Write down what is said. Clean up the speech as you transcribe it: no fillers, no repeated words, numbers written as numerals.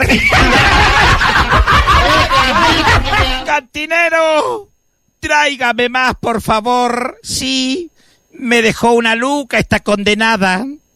¡Cantinero! Tráigame más, por favor. Sí, me dejó una luca esta condenada.